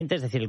es decir, el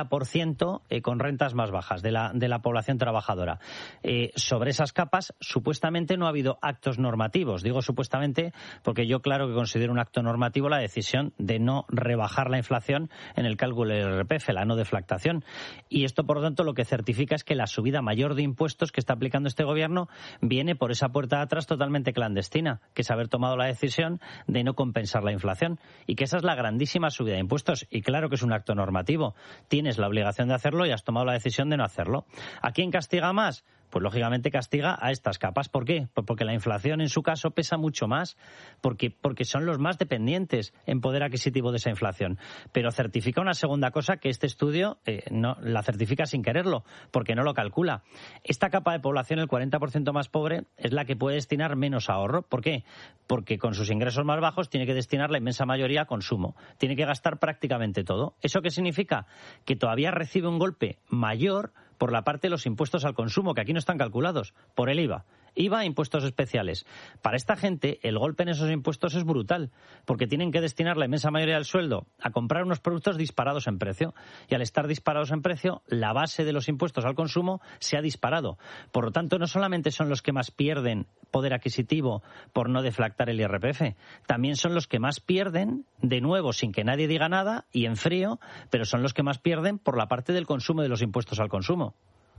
40% con rentas más bajas de la población trabajadora. Sobre esas capas, supuestamente no ha habido actos normativos. Digo supuestamente porque yo claro que considero un acto normativo la decisión de no rebajar la inflación en el cálculo del IRPF, la no deflactación. Y esto, por lo tanto, lo que certifica es que la subida mayor de impuestos que está aplicando este gobierno viene por esa puerta de atrás totalmente clandestina, que es haber tomado la decisión de no compensar la inflación. Y que esa es la grandísima subida de impuestos. Y claro que es un acto normativo. Tienes la obligación de hacerlo y has tomado la decisión de no hacerlo. ¿A quién castiga más? Pues lógicamente castiga a estas capas. ¿Por qué? Pues porque la inflación en su caso pesa mucho más, porque son los más dependientes en poder adquisitivo de esa inflación. Pero certifica una segunda cosa que este estudio no la certifica sin quererlo, porque no lo calcula. Esta capa de población, el 40% más pobre, es la que puede destinar menos ahorro. ¿Por qué? Porque con sus ingresos más bajos tiene que destinar la inmensa mayoría a consumo. Tiene que gastar prácticamente todo. ¿Eso qué significa? Que todavía recibe un golpe mayor por la parte de los impuestos al consumo, que aquí no están calculados, por el IVA. IVA e impuestos especiales. Para esta gente, el golpe en esos impuestos es brutal, porque tienen que destinar la inmensa mayoría del sueldo a comprar unos productos disparados en precio. Y al estar disparados en precio, la base de los impuestos al consumo se ha disparado. Por lo tanto, no solamente son los que más pierden poder adquisitivo por no deflactar el IRPF, también son los que más pierden, de nuevo, sin que nadie diga nada, y en frío, pero son los que más pierden por la parte del consumo de los impuestos al consumo.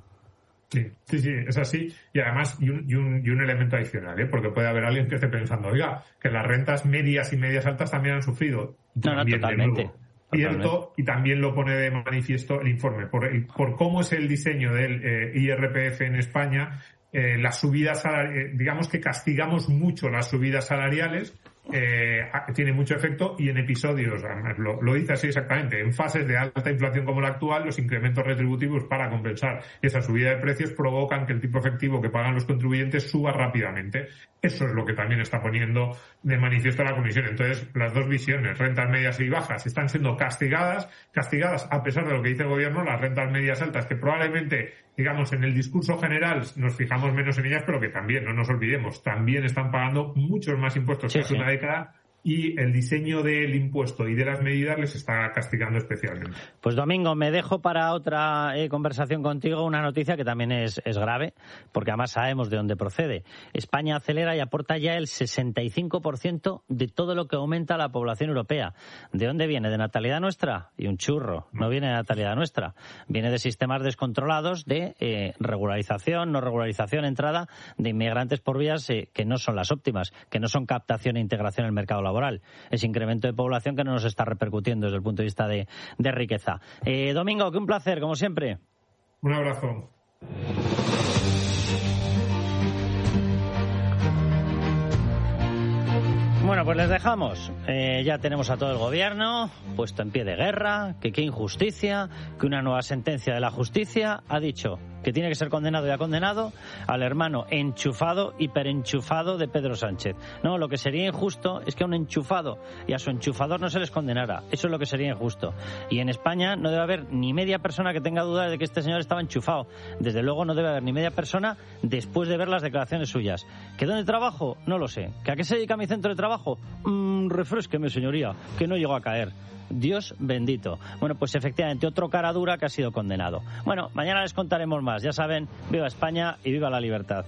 Sí, es así. Y además, y un elemento adicional, porque puede haber alguien que esté pensando, oiga, que las rentas medias y medias altas también han sufrido. No, totalmente. Cierto, y también lo pone de manifiesto el informe. Por cómo es el diseño del IRPF en España, las subidas salariales, digamos que castigamos mucho las subidas salariales, tiene mucho efecto, y en episodios, además lo dice así exactamente, en fases de alta inflación como la actual, los incrementos retributivos para compensar esa subida de precios provocan que el tipo efectivo que pagan los contribuyentes suba rápidamente. Eso es lo que también está poniendo de manifiesto la Comisión. Entonces, las dos visiones, rentas medias y bajas, están siendo castigadas a pesar de lo que dice el Gobierno. Las rentas medias altas, que probablemente, digamos, en el discurso general nos fijamos menos en ellas, pero que también, no nos olvidemos, también están pagando muchos más impuestos que hace una década, y el diseño del impuesto y de las medidas les está castigando especialmente. Pues Domingo, me dejo para otra conversación contigo una noticia que también es grave, porque además sabemos de dónde procede. España acelera y aporta ya el 65% de todo lo que aumenta la población europea. ¿De dónde viene? ¿De natalidad nuestra? Y un churro. No viene de natalidad nuestra. Viene de sistemas descontrolados de regularización, no regularización, entrada de inmigrantes por vías que no son las óptimas, que no son captación e integración en el mercado laboral. Es incremento de población que no nos está repercutiendo desde el punto de vista de riqueza. Domingo, que un placer, como siempre. Un abrazo. Bueno, pues les dejamos. Ya tenemos a todo el gobierno puesto en pie de guerra, que qué injusticia, que una nueva sentencia de la justicia ha dicho que tiene que ser condenado y ha condenado al hermano enchufado, hiperenchufado de Pedro Sánchez. No, lo que sería injusto es que a un enchufado y a su enchufador no se les condenara. Eso es lo que sería injusto. Y en España no debe haber ni media persona que tenga dudas de que este señor estaba enchufado. Desde luego no debe haber ni media persona después de ver las declaraciones suyas. ¿Que dónde trabajo? No lo sé. ¿Que a qué se dedica mi centro de trabajo? Refresqueme, señoría, que no llegó a caer. Dios bendito. Bueno, pues efectivamente otro cara dura que ha sido condenado. Bueno, mañana les contaremos más. Ya saben, viva España y viva la libertad.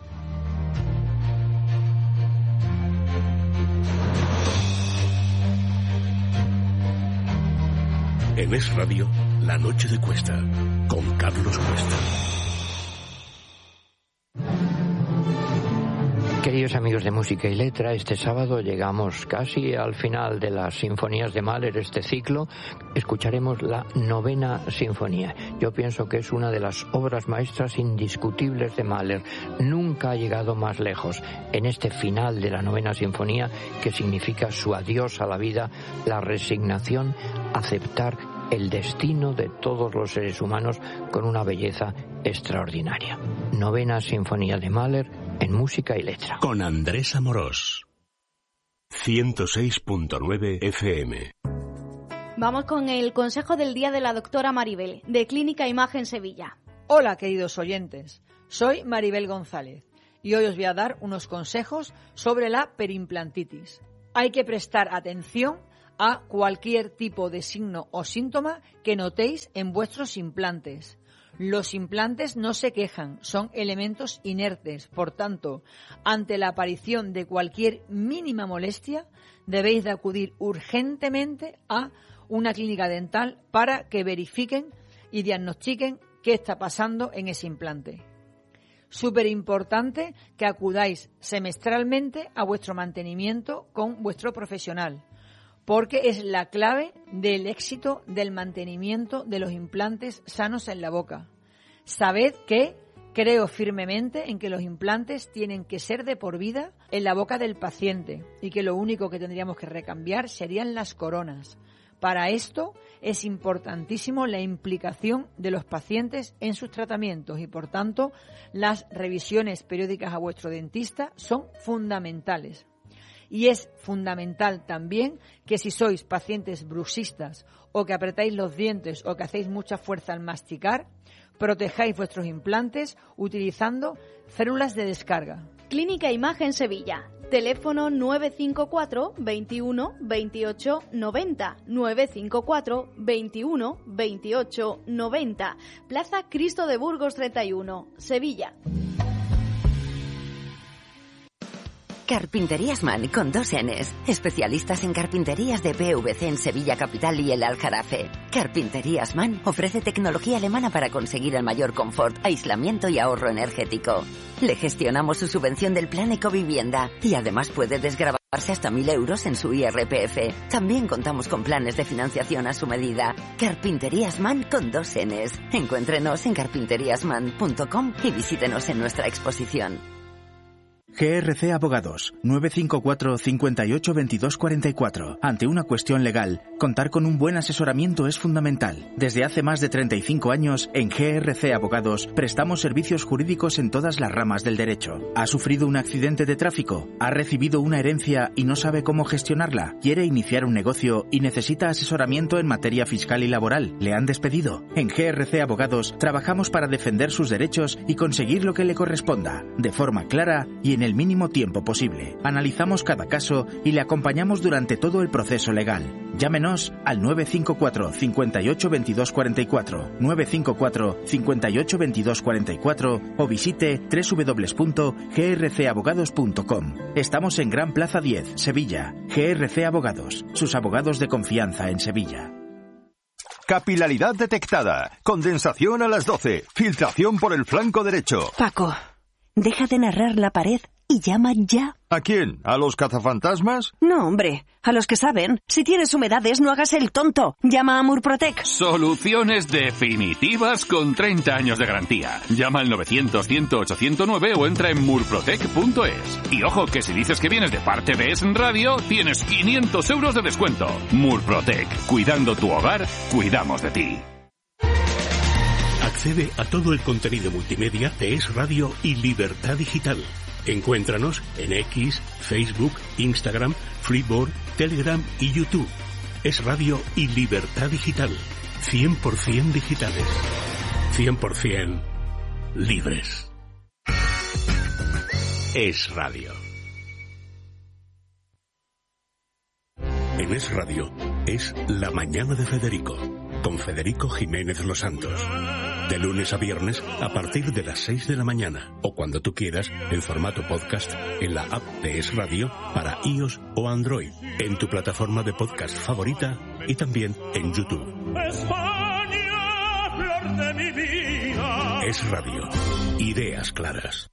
En Es Radio, La Noche de Cuesta, con Carlos Cuesta. Queridos amigos de Música y Letra, este sábado llegamos casi al final de las sinfonías de Mahler, este ciclo. Escucharemos la 9ª Sinfonía. Yo pienso que es una de las obras maestras indiscutibles de Mahler. Nunca ha llegado más lejos. En este final de la 9ª Sinfonía, que significa su adiós a la vida, la resignación, aceptar el destino de todos los seres humanos con una belleza extraordinaria. 9ª Sinfonía de Mahler en Música y Letra. Con Andrés Amorós. 106.9 FM. Vamos con el consejo del día de la doctora Maribel, de Clínica Imagen Sevilla. Hola, queridos oyentes. Soy Maribel González y hoy os voy a dar unos consejos sobre la periimplantitis. Hay que prestar atención a cualquier tipo de signo o síntoma que notéis en vuestros implantes. Los implantes no se quejan, son elementos inertes. Por tanto, ante la aparición de cualquier mínima molestia, debéis de acudir urgentemente a una clínica dental para que verifiquen y diagnostiquen qué está pasando en ese implante. Súper importante que acudáis semestralmente a vuestro mantenimiento con vuestro profesional, porque es la clave del éxito del mantenimiento de los implantes sanos en la boca. Sabed que creo firmemente en que los implantes tienen que ser de por vida en la boca del paciente y que lo único que tendríamos que recambiar serían las coronas. Para esto es importantísimo la implicación de los pacientes en sus tratamientos y, por tanto, las revisiones periódicas a vuestro dentista son fundamentales. Y es fundamental también que si sois pacientes bruxistas o que apretáis los dientes o que hacéis mucha fuerza al masticar, protejáis vuestros implantes utilizando células de descarga. Clínica Imagen Sevilla. Teléfono 954 21 28 90. 954 21 28 90. Plaza Cristo de Burgos 31, Sevilla. Carpinterías Man con 2 Ns. Especialistas en carpinterías de PVC en Sevilla Capital y el Aljarafe. Carpinterías Man ofrece tecnología alemana para conseguir el mayor confort, aislamiento y ahorro energético. Le gestionamos su subvención del plan Ecovivienda y además puede desgravarse hasta 1.000 euros en su IRPF. También contamos con planes de financiación a su medida. Carpinterías Man con 2 Ns. Encuéntrenos en carpinteriasman.com y visítenos en nuestra exposición. GRC Abogados, 954 58 22 44. Ante una cuestión legal, contar con un buen asesoramiento es fundamental. Desde hace más de 35 años, en GRC Abogados, prestamos servicios jurídicos en todas las ramas del derecho. ¿Ha sufrido un accidente de tráfico? ¿Ha recibido una herencia y no sabe cómo gestionarla? ¿Quiere iniciar un negocio y necesita asesoramiento en materia fiscal y laboral? ¿Le han despedido? En GRC Abogados, trabajamos para defender sus derechos y conseguir lo que le corresponda, de forma clara y en el mínimo tiempo posible. Analizamos cada caso y le acompañamos durante todo el proceso legal. Llámenos al 954 58 22 44, 954 58 22 44 o visite www.grcabogados.com. Estamos en Gran Plaza 10, Sevilla. GRC Abogados, sus abogados de confianza en Sevilla. Capilaridad detectada. Condensación a las 12. Filtración por el flanco derecho. Paco, deja de narrar la pared y llama ya. ¿A quién? ¿A los cazafantasmas? No, hombre, a los que saben. Si tienes humedades, no hagas el tonto. Llama a Murprotec. Soluciones definitivas con 30 años de garantía. Llama al 900-108-109 o entra en murprotec.es. Y ojo, que si dices que vienes de parte de Es Radio, tienes 500 euros de descuento. Murprotec. Cuidando tu hogar, cuidamos de ti. Accede a todo el contenido multimedia de Es Radio y Libertad Digital. Encuéntranos en X, Facebook, Instagram, Freeboard, Telegram y YouTube. Es Radio y Libertad Digital. 100% digitales. 100% libres. Es Radio. En Es Radio es La Mañana de Federico, con Federico Jiménez Los Santos. De lunes a viernes a partir de las 6 de la mañana o cuando tú quieras en formato podcast en la app de Es Radio para iOS o Android, en tu plataforma de podcast favorita y también en YouTube. España, flor de mi vida. Es Radio. Ideas claras.